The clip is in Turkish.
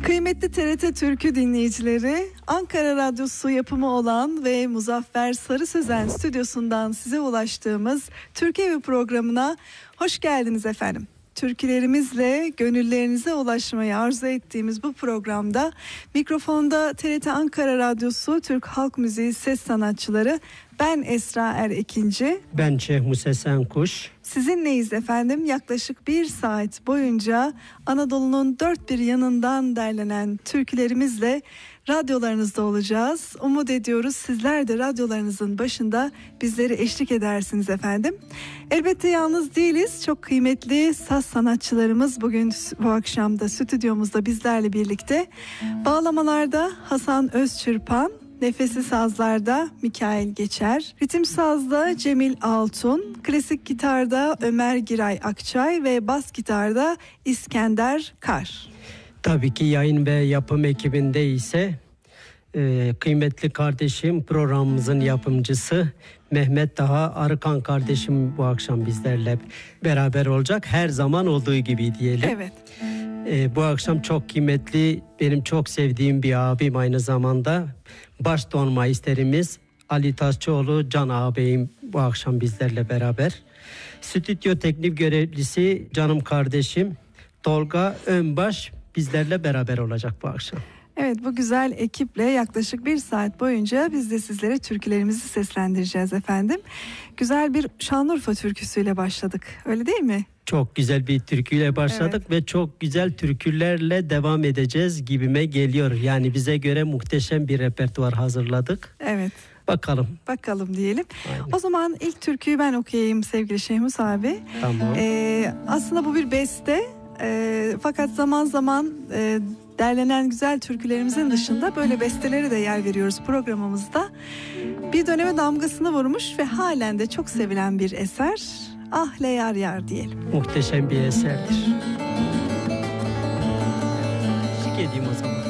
Kıymetli TRT Türkü dinleyicileri, Ankara Radyosu yapımı olan ve Muzaffer Sarı Sözen stüdyosundan size ulaştığımız Türkiye Evi programına hoş geldiniz efendim. Türkülerimizle gönüllerinize ulaşmayı arzu ettiğimiz bu programda mikrofonda TRT Ankara Radyosu Türk Halk Müziği ses sanatçıları, ben Esra Erekinci. Ben Şeyh Musesen Kuş. Sizinleyiz efendim. Yaklaşık 1 saat boyunca Anadolu'nun dört bir yanından derlenen türkülerimizle radyolarınızda olacağız. Umut ediyoruz sizler de radyolarınızın başında bizleri eşlik edersiniz efendim. Elbette yalnız değiliz. Çok kıymetli saz sanatçılarımız bugün bu akşam da stüdyomuzda bizlerle birlikte. Bağlamalarda Hasan Özçırpan, nefesli sazlarda Mikail Geçer, ritim sazda Cemil Altun, klasik gitarda Ömer Giray Akçay ve bas gitarda İskender Kar. Tabii ki yayın ve yapım ekibinde ise kıymetli kardeşim, programımızın yapımcısı Mehmet Daha Arıkan kardeşim bu akşam bizlerle beraber olacak. Her zaman olduğu gibi diyelim. Evet. Bu akşam çok kıymetli, benim çok sevdiğim bir abim, aynı zamanda baş ton maisterimiz Ali Taşçıoğlu Can ağabeyim bu akşam bizlerle beraber. Stüdyo teknik görevlisi canım kardeşim Tolga Önbaş bizlerle beraber olacak bu akşam. Evet, bu güzel ekiple yaklaşık 1 saat boyunca biz de sizlere türkülerimizi seslendireceğiz efendim. Güzel bir Şanlıurfa türküsüyle başladık, öyle değil mi? Çok güzel bir türküyle başladık, evet. Ve çok güzel türkülerle devam edeceğiz gibime geliyor. Yani bize göre muhteşem bir repertuar hazırladık. Evet. Bakalım diyelim. Aynen. O zaman ilk türküyü ben okuyayım sevgili Şehmus abi. Tamam. Aslında bu bir beste. Fakat zaman zaman derlenen güzel türkülerimizin dışında böyle bestelere de yer veriyoruz programımızda. Bir döneme damgasını vurmuş ve halen de çok sevilen bir eser. Ah le yar yar diyelim. Muhteşem bir eserdir. Şık edeyim o zaman.